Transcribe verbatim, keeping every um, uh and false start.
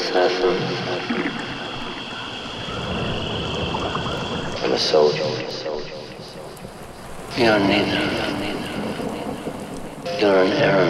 assassin. I'm a soldier. You're neither. You're an errand